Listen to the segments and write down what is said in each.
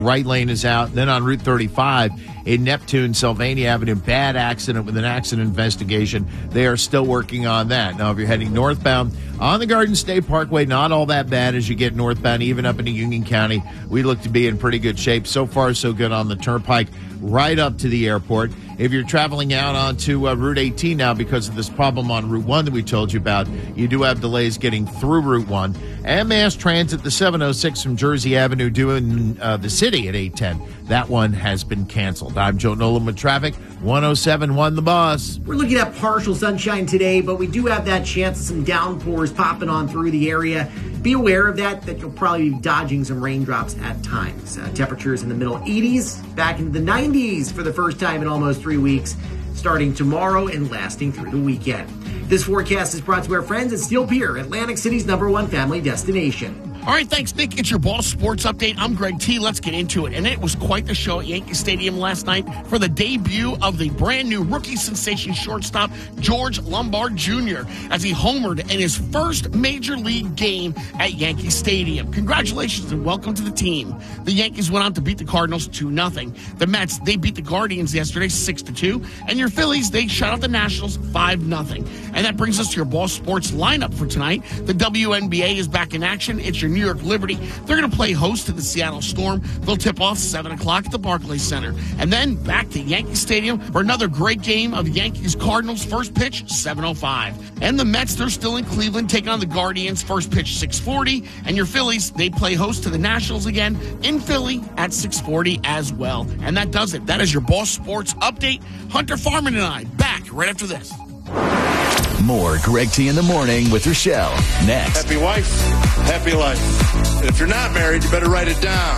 Right lane is out. Then on Route 35 in Neptune, Sylvania Avenue, bad accident with an accident investigation. They are still working on that. Now, if you're heading northbound on the Garden State Parkway, not all that bad as you get northbound, even up into Union County. We look to be in pretty good shape. So far, so good on the Turnpike right up to the airport. If you're traveling out onto Route 18 now because of this problem on Route 1 that we told you about, you do have delays getting through Route 1. And Mass Transit, the 706 from Jersey Avenue doing the city at 810. That one has been canceled. I'm Joe Nolan with traffic, 107.1 The Boss. We're looking at partial sunshine today, but we do have that chance of some downpours popping on through the area. Be aware of that you'll probably be dodging some raindrops at times. Temperatures in the middle 80s, back into the 90s for the first time in almost 3 weeks, starting tomorrow and lasting through the weekend. This forecast is brought to our friends at Steel Pier, Atlantic City's #1 family destination. All right, thanks, Nick. It's your Ball Sports Update. I'm Greg T. Let's get into it. And it was quite the show at Yankee Stadium last night for the debut of the brand-new rookie sensation shortstop, George Lombard Jr., as he homered in his first major league game at Yankee Stadium. Congratulations and welcome to the team. The Yankees went on to beat the Cardinals 2-0. The Mets, they beat the Guardians yesterday 6-2. And your Phillies, they shut out the Nationals 5-0. And that brings us to your Ball Sports lineup for tonight. The WNBA is back in action. It's your New York Liberty. They're going to play host to the Seattle Storm. They'll tip off 7 o'clock at the Barclays Center. And then back to Yankee Stadium for another great game of Yankees-Cardinals. First pitch, 7:05. And the Mets, they're still in Cleveland, taking on the Guardians. First pitch, 6:40. And your Phillies, they play host to the Nationals again in Philly at 6:40 as well. And that does it. That is your Ball Sports Update. Hunter Farman and I back right after this. More Greg T in the Morning with Rochelle. Next. Happy wife, happy life. And if you're not married, you better write it down.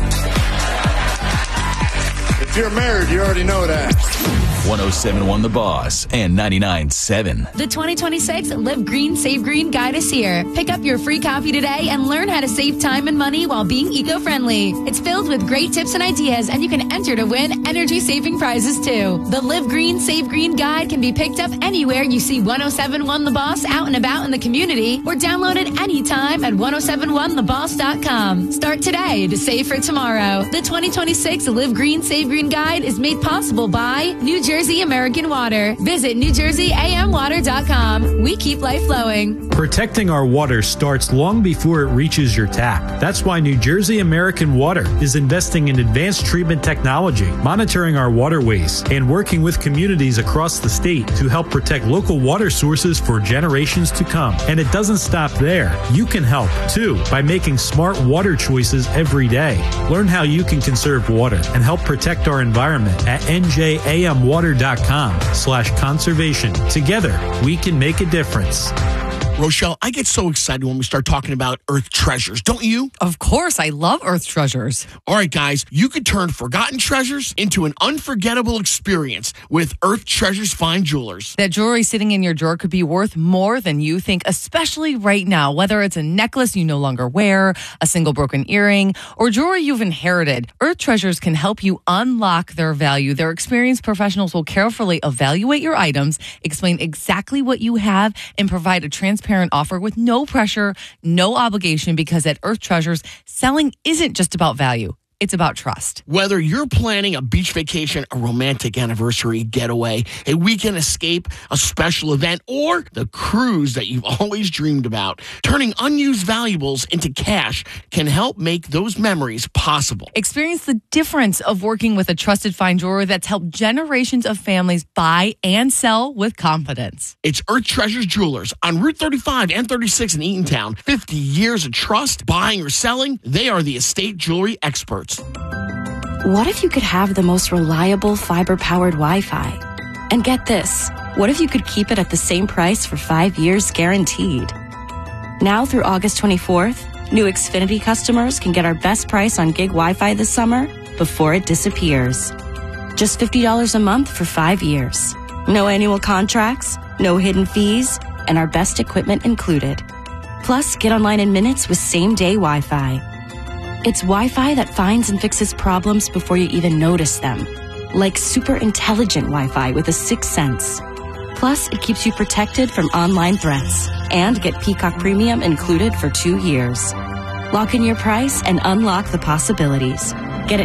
If you're married, you already know that. 107.1 The Boss and 99.7. The 2026 Live Green, Save Green Guide is here. Pick up your free copy today and learn how to save time and money while being eco-friendly. It's filled with great tips and ideas, and you can enter to win energy-saving prizes, too. The Live Green, Save Green Guide can be picked up anywhere you see 107.1 The Boss out and about in the community, or downloaded anytime at 1071theboss.com. Start today to save for tomorrow. The 2026 Live Green, Save Green Guide is made possible by New Jersey American Water. Visit NewJerseyAMWater.com. We keep life flowing. Protecting our water starts long before it reaches your tap. That's why New Jersey American Water is investing in advanced treatment technology, monitoring our waterways, and working with communities across the state to help protect local water sources for generations to come. And it doesn't stop there. You can help, too, by making smart water choices every day. Learn how you can conserve water and help protect our environment at njamwater.com/conservation. Together, we can make a difference. Rochelle, I get so excited when we start talking about Earth treasures, don't you? Of course, I love Earth treasures. All right, guys, you could turn forgotten treasures into an unforgettable experience with Earth Treasures Fine Jewelers. That jewelry sitting in your drawer could be worth more than you think, especially right now, whether it's a necklace you no longer wear, a single broken earring, or jewelry you've inherited. Earth Treasures can help you unlock their value. Their experienced professionals will carefully evaluate your items, explain exactly what you have, and provide a transparent offer with no pressure, no obligation, because at Earth Treasures, selling isn't just about value. It's about trust. Whether you're planning a beach vacation, a romantic anniversary getaway, a weekend escape, a special event, or the cruise that you've always dreamed about, turning unused valuables into cash can help make those memories possible. Experience the difference of working with a trusted fine jeweler that's helped generations of families buy and sell with confidence. It's Earth Treasures Jewelers on Route 35 and 36 in Eatontown. 50 years of trust, buying or selling. They are the estate jewelry experts. What if you could have the most reliable fiber-powered Wi-Fi? And get this, what if you could keep it at the same price for 5 years guaranteed? Now through August 24th, new Xfinity customers can get our best price on gig Wi-Fi this summer before it disappears. Just $50 a month for 5 years. No annual contracts, no hidden fees, and our best equipment included. Plus, get online in minutes with same-day Wi-Fi. It's Wi-Fi that finds and fixes problems before you even notice them. Like super intelligent Wi-Fi with a sixth sense. Plus, it keeps you protected from online threats. And get Peacock Premium included for 2 years. Lock in your price and unlock the possibilities.